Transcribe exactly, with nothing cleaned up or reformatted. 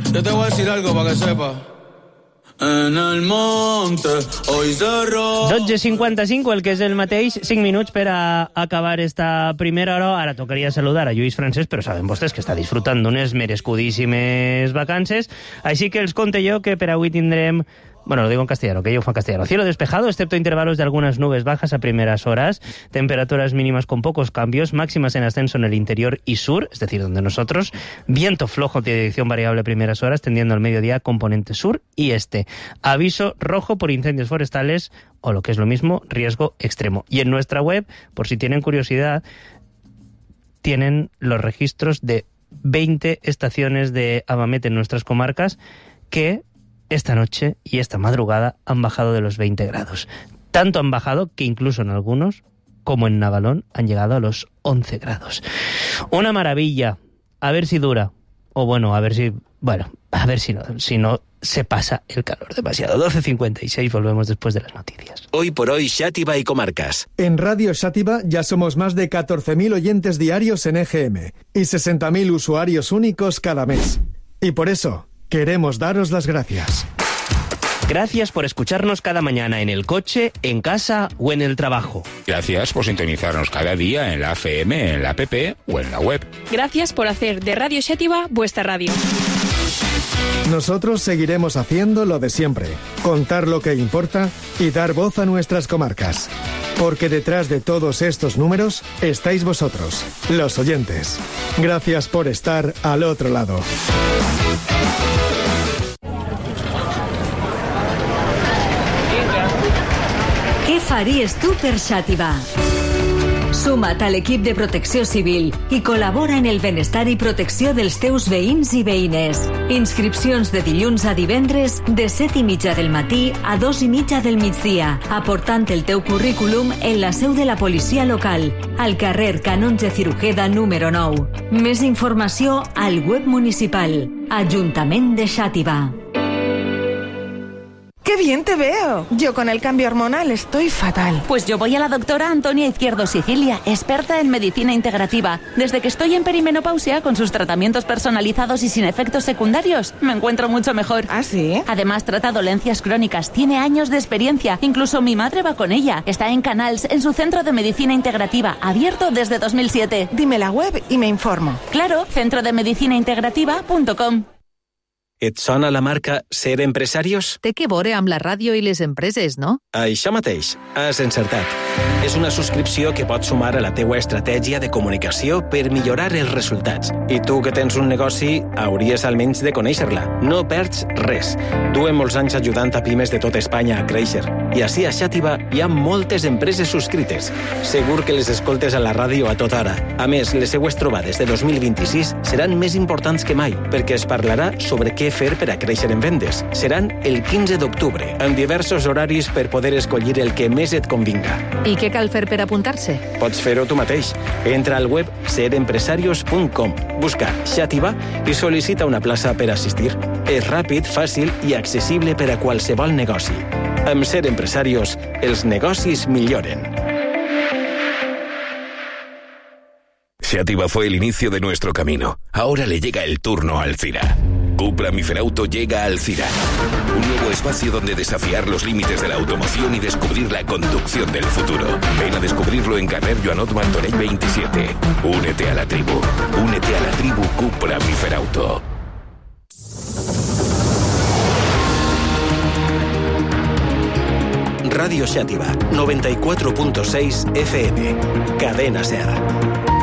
Yo te voy a decir algo para que sepas. En el monte, hoy cerró... dotze cinquanta-cinc, el que és el mateix, cinc minuts per a acabar esta primera hora. Ara tocaria saludar a Lluís Francesc, però saben vostès que està disfrutant d'unes merescudíssimes vacances, així que els conte jo que per avui tindrem... Bueno, lo digo en castellano, que yo fue en castellano. Cielo despejado, excepto intervalos de algunas nubes bajas a primeras horas. Temperaturas mínimas con pocos cambios. Máximas en ascenso en el interior y sur, es decir, donde nosotros. Viento flojo de dirección variable a primeras horas, tendiendo al mediodía componente sur y este. Aviso rojo por incendios forestales, o lo que es lo mismo, riesgo extremo. Y en nuestra web, por si tienen curiosidad, tienen los registros de veinte estaciones de Avamet en nuestras comarcas que... esta noche y esta madrugada han bajado de los veinte grados. Tanto han bajado que incluso en algunos, como en Navalón, han llegado a los once grados. Una maravilla. A ver si dura. O bueno, a ver si... Bueno, a ver si no, si no se pasa el calor demasiado. doce cincuenta y seis, volvemos después de las noticias. Hoy por hoy, Xàtiva y comarcas. En Radio Xàtiva ya somos más de catorce mil oyentes diarios en E G M y sesenta mil usuarios únicos cada mes. Y por eso... queremos daros las gracias. Gracias por escucharnos cada mañana en el coche, en casa o en el trabajo. Gracias por sintonizarnos cada día en la F M, en la app o en la web. Gracias por hacer de Radio Xàtiva vuestra radio. Nosotros seguiremos haciendo lo de siempre, contar lo que importa y dar voz a nuestras comarcas. Porque detrás de todos estos números estáis vosotros, los oyentes. Gracias por estar al otro lado. Què faries tu per Xàtiva? Suma't a l'equip de Protecció Civil i col·labora en el benestar i protecció dels teus veïns i veïnes. Inscripcions de dilluns a divendres de set i mitja del matí a dos i mitja del migdia, aportant el teu currículum en la seu de la policia local, al carrer Canonge Cirujeda número nou. Més informació al web municipal, Ajuntament de Xàtiva. ¡Qué bien te veo! Yo con el cambio hormonal estoy fatal. Pues yo voy a la doctora Antonia Izquierdo Sicilia, experta en medicina integrativa. Desde que estoy en perimenopausia, con sus tratamientos personalizados y sin efectos secundarios, me encuentro mucho mejor. ¿Ah, sí? Además, trata dolencias crónicas, tiene años de experiencia. Incluso mi madre va con ella. Está en Canals, en su centro de medicina integrativa, abierto desde dos mil siete. Dime la web y me informo. Claro, centro de medicina integrativa punto com. Et sona la marca Ser Empresarios? Té que veure amb la ràdio i les empreses, no? Això mateix, has encertat. És una subscripció que pots sumar a la teua estratègia de comunicació per millorar els resultats. I tu que tens un negoci, hauries almenys de conèixer-la. No perds res. Duem molts anys ajudant a pimes de tot Espanya a créixer. I així a Xàtiva hi ha moltes empreses subscrites. Segur que les escoltes a la ràdio a tota hora. A més, les seues trobades de dos mil vint-i-sis seran més importants que mai, perquè es parlarà sobre què fer per a créixer en vendes. Seran el quinze d'octubre, amb diversos horaris per poder escollir el que més et convinga. I què cal fer per apuntar-se? Pots fer-ho tu mateix. Entra al web ser empresarios punt com, busca Xàtiva i sol·licita una plaça per assistir. És ràpid, fàcil i accessible per a qualsevol negoci. Amb Ser Empresarios, els negocis milloren. Xàtiva fue el inicio de nuestro camino. Ahora le llega el turno a Alcira. Cupra Miferauto llega a Alcira. Un nuevo espacio donde desafiar los límites de la automoción y descubrir la conducción del futuro. Ven a descubrirlo en carrer Joanot Martorell veintisiete. Únete a la tribu. Únete a la tribu Cupra Miferauto. Radio Xàtiva, noventa y cuatro punto seis F M. Cadena Ser.